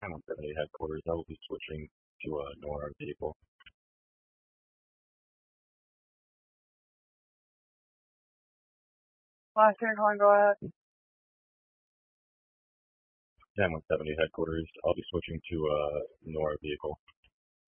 170 headquarters. I will be switching to a Nora vehicle. 170 headquarters. I'll be switching to a Nora vehicle.